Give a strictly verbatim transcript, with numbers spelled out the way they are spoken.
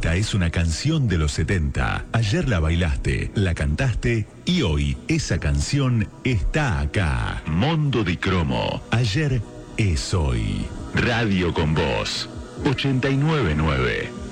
Esta es una canción de los setenta. Ayer la bailaste, la cantaste y hoy esa canción está acá. Mondo di Cromo. Ayer es hoy. Radio con Vos. ochenta y nueve punto nueve.